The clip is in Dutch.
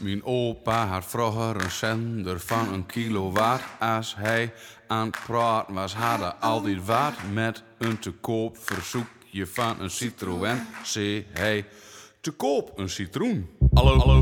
Mijn opa had vroeger een zender van 1 kilowatt. Als hij aan het praten was, had hij altijd wat. Met een te koop verzoekje van een Citroën. Zei hij, te koop een citroen. Hallo.